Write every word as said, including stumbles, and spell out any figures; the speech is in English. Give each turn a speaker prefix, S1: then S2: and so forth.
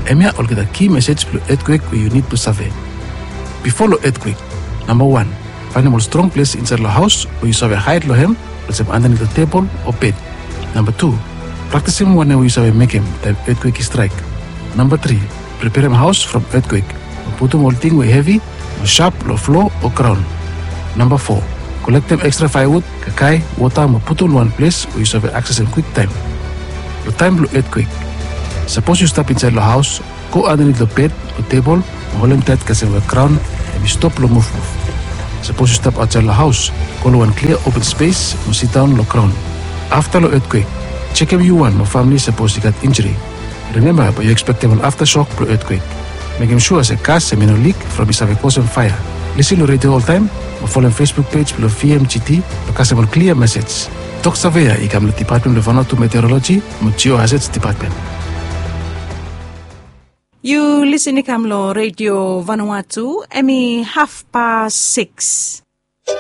S1: Emia will get a key message for earthquake where you need to survey. Before the earthquake, number one, find a more strong place inside the house where you survey hide lohem, let's say underneath the table or bed. Number two, practice him whenever you survey make him the earthquake strike. Number three, prepare him house from earthquake. Put him all thing way heavy, or sharp, or floor or ground. Number four, collect them extra firewood, kakai, water, and put on one place where you survey access in quick time. The time blue earthquake. Suppose you step inside the house, go underneath the bed or table, hold him tight because the ground, and you stop the move move. Suppose you step outside the house, go to one clear open space, and sit down on the ground. After the earthquake, check if you one or family suppose you got injury. Remember, but you expect them an aftershock to earthquake. Make him sure as a gas and no leak from his cause and fire. Listen to radio all time, or follow on Facebook page below V M G T, because a clear message. Talk Surveyor, ikam the Department of Vanuatu Meteorology, mo Geohazards Department.
S2: You listen to Kamlo Radio Vanuatu, Emmy half past six.